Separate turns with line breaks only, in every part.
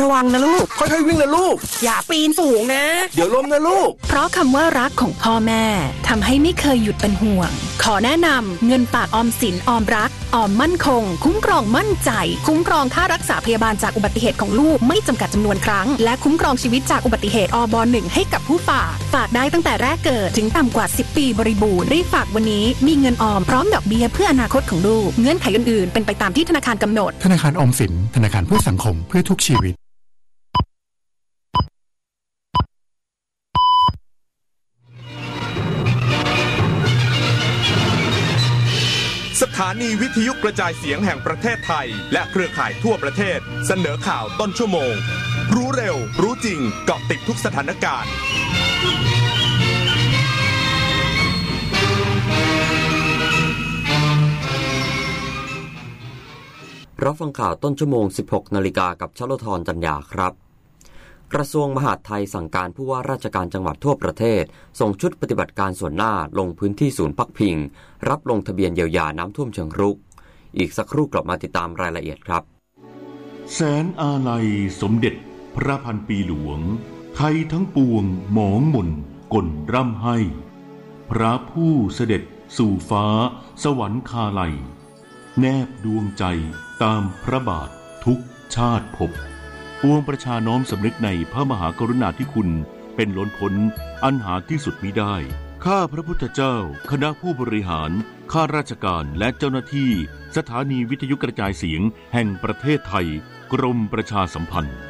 ระวังนะลูก
ค่อยๆวิ่งนะลูก
อย่าปีนสูงนะ
เดี๋ยวล้มนะลูก
เพราะคำว่ารักของพ่อแม่ทำให้ไม่เคยหยุดเป็นห่วงขอแนะนำเงินฝากออมสินออมรักออมมั่นคงคุ้มครองมั่นใจคุ้มครองค่ารักษาพยาบาลจากอุบัติเหตุของลูกไม่จำกัดจำนวนครั้งและคุ้มครองชีวิตจากอุบัติเหตุอบ.1 ให้กับผู้ฝากได้ตั้งแต่แรกเกิดถึงต่ำกว่า10 ปีบริบูรณ์รีบฝากวันนี้มีเงินออมพร้อมดอกเบี้ยเพื่ออนาคตของลูกเงื่อนไขอื่นๆเป็นไปตามที่ธนาคารกำหนด
ธนาคารออมสินธนาคารเพื่อสังคมเพื่อทุกชีวิต
สถานีวิทยุกระจายเสียงแห่งประเทศไทยและเครือข่ายทั่วประเทศเสนอข่าวต้นชั่วโมงรู้เร็วรู้จริงเกาะติดทุกสถานการณ์
รับฟังข่าวต้นชั่วโมง 16 นาฬิกากับชลธรจันยาครับกระทรวงมหาดไทยสั่งการผู้ว่าราชการจังหวัดทั่วประเทศส่งชุดปฏิบัติการส่วนหน้าลงพื้นที่ศูนย์พักพิงรับลงทะเบียนเยียวยาน้ำท่วมเชิงรุกอีกสักครู่กลับมาติดตามรายละเอียดครับ
แสนอาลัยสมเด็จพระพันปีหลวงไทยทั้งปวงหมองหม่นก่นร่ำให้พระผู้เสด็จสู่ฟ้าสวรรคาลัยแนบดวงใจตามพระบาททุกชาติภพปวงประชาน้อมสำนึกในพระมหากรุณาธิคุณเป็นล้นพ้นอันหาที่สุดมิได้ข้าพระพุทธเจ้าคณะผู้บริหารข้าราชการและเจ้าหน้าที่สถานีวิทยุกระจายเสียงแห่งประเทศไทยกรมประชาสัมพันธ์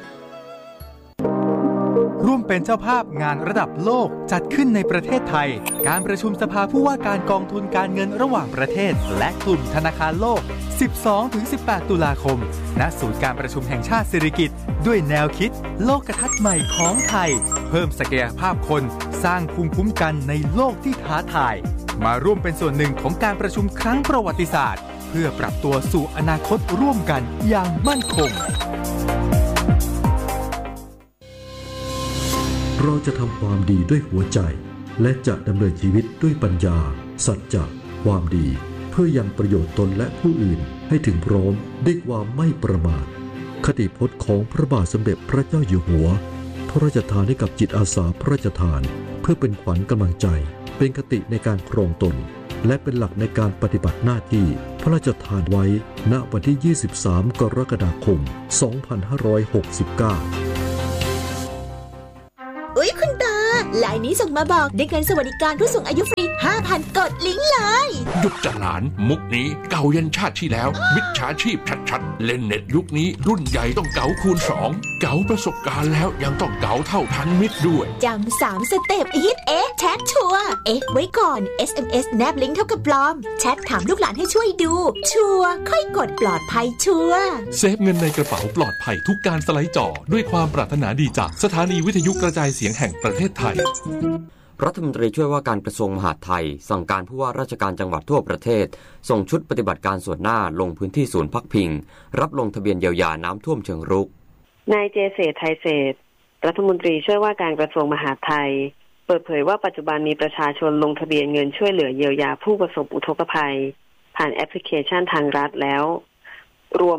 ร่วมเป็นเจ้าภาพงานระดับโลกจัดขึ้นในประเทศไทยการประชุมสภาผู้ว่าการกองทุนการเงินระหว่างประเทศและกลุ่มธนาคารโลก 12-18 ตุลาคมณศูนย์การประชุมแห่งชาติสิริกิติ์ด้วยแนวคิดโลกทัศน์ใหม่ของไทยเพิ่มศักยภาพคนสร้างภูมิคุ้มกันในโลกที่ท้าทายมาร่วมเป็นส่วนหนึ่งของการประชุมครั้งประวัติศาสตร์เพื่อปรับตัวสู่อนาคตร่วมกันอย่างมั่นคง
เราจะทำความดีด้วยหัวใจและจะดำเนินชีวิตด้วยปัญญาสัจจะความดีเพื่อยังประโยชน์ตนและผู้อื่นให้ถึงพร้อมด้วยความไม่ประมาทคติพจน์ของพระบาทสมเด็จพระเจ้าอยู่หัวพระราชทานให้กับจิตอาสาพระราชทานเพื่อเป็นขวัญกำลังใจเป็นคติในการครองตนและเป็นหลักในการปฏิบัติหน้าที่พระราชทานไว้ณวันที่ 23 กรกฎาคม 2569
อุ๊ยคุณตาไลน์นี้ส่งมาบอกได้เงินสวัสดิการผู้สูงอายุฟรี 5,000 กดลิงก์เลย
หยุดจ้ะหลานมุกนี้เก่ายันชาติที่แล้วมิจฉาชีพชัดๆเล่นเน็ตยุคนี้รุ่นใหญ่ต้องเก๋าคูณ2เก๋าประสบการณ์แล้วยังต้องเก๋าเท่าทันมิตรด้วย
จำ3 สเต็ปอีทแชทชัวร์ไว้ก่อน SMS แนบลิงก์เท่ากับปลอมแชทถามลูกหลานให้ช่วยดูชัวร์ค่อยกดปลอดภัยชัวร์
เซฟเงินในกระเป๋าปลอดภัยทุกการสไลด์จอด้วยความปรารถนาดีจากสถานีวิทยุกระจายเสียงแห่งประเทศไทย
รัฐมนตรีช่วยว่าการกระทรวงมหาดไทยสั่งการผู้ว่าราชการจังหวัดทั่วประเทศส่งชุดปฏิบัติการส่วนหน้าลงพื้นที่ศูนย์พักพิงรับลงทะเบียนเยียวยาน้ำท่วมเชิงรุก
นายเจเศรษฐ์ไทยเศรษฐ์รัฐมนตรีช่วยว่าการกระทรวงมหาดไทยเปิดเผยว่าปัจจุบันมีประชาชนลงทะเบียนเงินช่วยเหลือเยียวยาผู้ประสบอุทกภัยผ่านแอปพลิเคชันทางรัฐแล้วรวม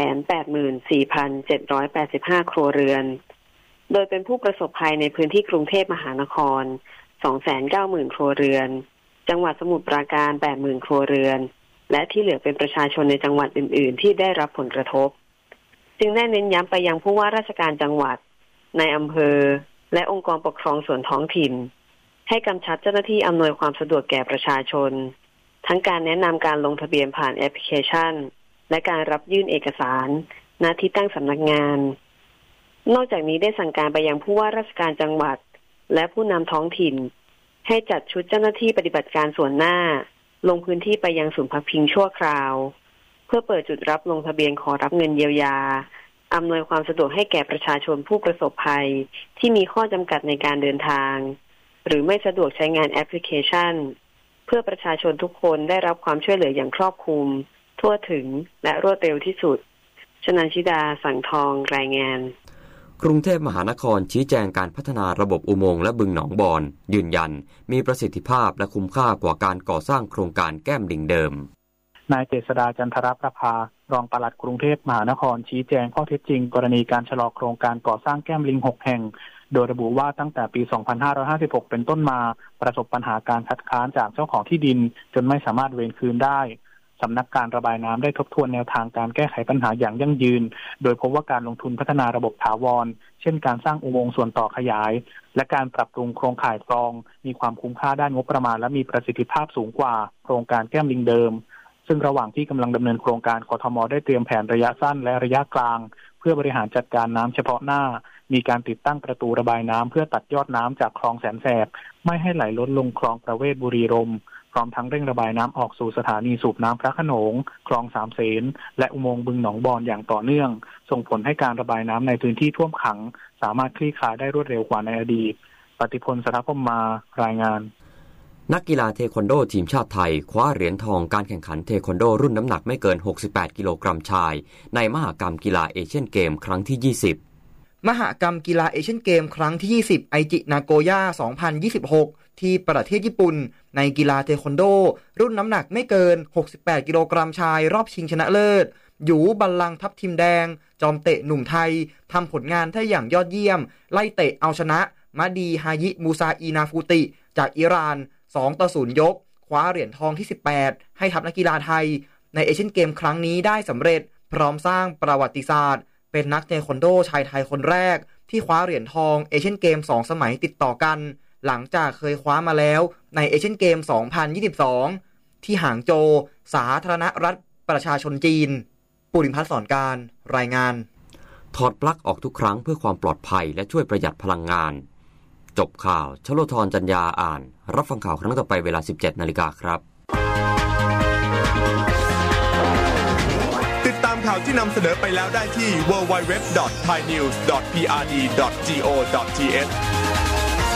584,785 ครัวเรือนโดยเป็นผู้ประสบภัยในพื้นที่กรุงเทพมหานคร 290,000 ครัวเรือนจังหวัดสมุทรปราการ 80,000 ครัวเรือนและที่เหลือเป็นประชาชนในจังหวัดอื่นๆที่ได้รับผลกระทบจึงได้เน้นย้ำไปยังผู้ว่าราชการจังหวัดในอำเภอและองค์กรปกครองส่วนท้องถิ่นให้กำชับเจ้าหน้าที่อำนวยความสะดวกแก่ประชาชนทั้งการแนะนำการลงทะเบียนผ่านแอปพลิเคชันและการรับยื่นเอกสารณที่ตั้งสำนักงานนอกจากนี้ได้สั่งการไปยังผู้ว่าราชการจังหวัดและผู้นำท้องถิ่นให้จัดชุดเจ้าหน้าที่ปฏิบัติการส่วนหน้าลงพื้นที่ไปยังศูนย์พักพิงชั่วคราวเพื่อเปิดจุดรับลงทะเบียนขอรับเงินเยียวยาอำนวยความสะดวกให้แก่ประชาชนผู้ประสบภัยที่มีข้อจำกัดในการเดินทางหรือไม่สะดวกใช้งานแอปพลิเคชันเพื่อประชาชนทุกคนได้รับความช่วยเหลืออย่างครอบคลุมทั่วถึงและรวดเร็วที่สุดชนันชิดาสังทองรายงาน
กรุงเทพมหานครชี้แจงการพัฒนาระบบอุโมงค์และบึงหนองบอนยืนยันมีประสิทธิภาพและคุ้มค่ากว่าการก่อสร้างโครงการแก้มลิงเดิม
นายเจษฎาจันทรประภารองปลัดกรุงเทพมหานครชี้แจงข้อเท็จจริงกรณีการชะลอโครงการก่อสร้างแก้มลิง6แห่งโดยระบุว่าตั้งแต่ปี 2556 เป็นต้นมาประสบปัญหาการคัดค้านจากเจ้าของที่ดินจนไม่สามารถเวรคืนได้สำนักการระบายน้ำได้ทบทวนแนวทางการแก้ไขปัญหาอย่างยั่งยืนโดยพบว่าการลงทุนพัฒนาระบบถาวรเช่นการสร้างอุโมงค์ส่วนต่อขยายและการปรับปรุงโครงข่ายคลองมีความคุ้มค่าด้านงบประมาณและมีประสิทธิภาพสูงกว่าโครงการแก้มลิงเดิมซึ่งระหว่างที่กำลังดำเนินโครงการกทม.ได้เตรียมแผนระยะสั้นและระยะกลางเพื่อบริหารจัดการน้ำเฉพาะหน้ามีการติดตั้งประตูระบายน้ำเพื่อตัดยอดน้ำจากคลองแสนแสบไม่ให้ไหลล้นลงคลองประเวศบุรีรมย์พร้อมทั้งเร่งระบายน้ำออกสู่สถานีสูบน้ำพระโขนงคลองสามเสนและอุโมงค์บึงหนองบอนอย่างต่อเนื่องส่งผลให้การระบายน้ำในพื้นที่ท่วมขังสามารถคลี่คลายได้รวดเร็วกว่าในอดีตปฏิพล สถาพมมารายงาน
นักกีฬาเทควันโดทีมชาติไทยคว้าเหรียญทองการแข่งขันเทควันโดรุ่นน้ำหนักไม่เกิน68กิโลกรัมชายในมหกรรมกีฬาเอเชียนเกมครั้งที่20
มหกรรมกีฬาเอเชียนเกมครั้งที่20ไอจินาโกย่า2026ที่ประเทศญี่ปุ่นในกีฬาเทควันโดรุ่นน้ำหนักไม่เกิน68กิโลกรัมชายรอบชิงชนะเลิศหยูบัลลังก์ทัพทิมแดงจอมเตะหนุ่มไทยทำผลงานได้อย่างยอดเยี่ยมไล่เตะเอาชนะมะดีฮายิมูซาอีนาฟูติจากอิหร่าน2-0 ยกคว้าเหรียญทองที่18ให้ทัพนักกีฬาไทยในเอเชียนเกมครั้งนี้ได้สำเร็จพร้อมสร้างประวัติศาสตร์เป็นนักเทควันโดชายไทยคนแรกที่คว้าเหรียญทองเอเชียนเกม2สมัยติดต่อกันหลังจากเคยคว้ามาแล้วในเอเชียนเกม2022ที่หางโจวสาธารณรัฐประชาชนจีนปุริพัฒน์สอนการรายงาน
ถอดปลั๊กออกทุกครั้งเพื่อความปลอดภัยและช่วยประหยัดพลังงานจบข่าวชโลธรจัญญาอ่านรับฟังข่าวครั้งต่อไปเวลา 17:00 น.ครับ
ติดตามข่าวที่นำเสนอไปแล้วได้ที่ www.thainews.prd.go.th